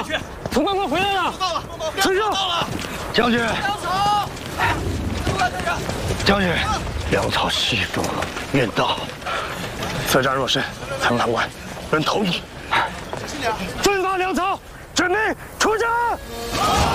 长，陈官快回来了！到了，陈胜， 将军， 粮草， 将军，粮草悉数运到。 此战若胜，苍南关人投你。 分发粮草，准备出征！